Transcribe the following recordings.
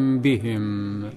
بهم.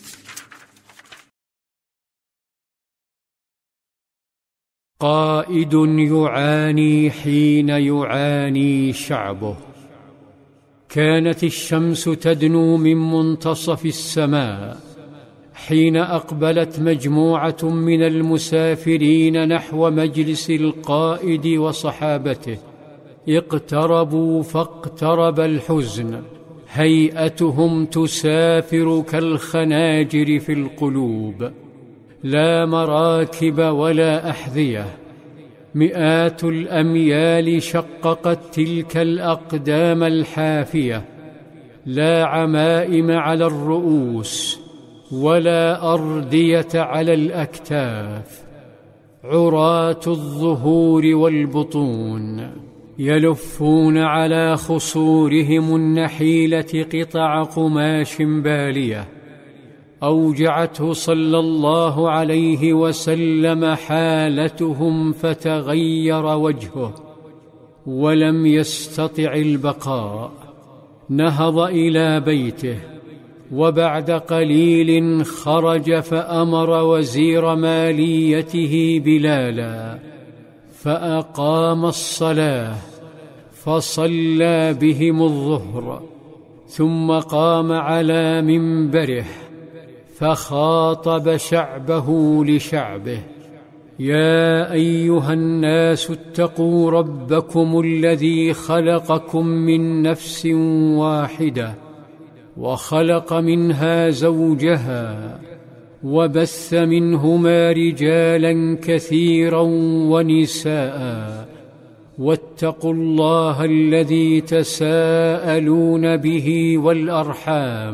قائد يعاني حين يعاني شعبه. كانت الشمس تدنو من منتصف السماء حين أقبلت مجموعة من المسافرين نحو مجلس القائد وصحابته. اقتربوا فاقترب الحزن، هيئتهم تسافر كالخناجر في القلوب، لا مراكب ولا أحذية. مئات الأميال شققت تلك الأقدام الحافية، لا عمائم على الرؤوس ولا أردية على الأكتاف، عراة الظهور والبطون، يلفون على خصورهم النحيلة قطع قماش بالية. أوجعته صلى الله عليه وسلم حالتهم فتغير وجهه ولم يستطع البقاء. نهض إلى بيته، وبعد قليل خرج فأمر وزير ماليته بلالا فأقام الصلاة، فصلى بهم الظهر، ثم قام على منبره فخاطب شعبه لشعبه: يا أيها الناس اتقوا ربكم الذي خلقكم من نفس واحدة وخلق منها زوجها وبث منهما رجالا كثيرا ونساء، واتقوا الله الذي تساءلون به والأرحام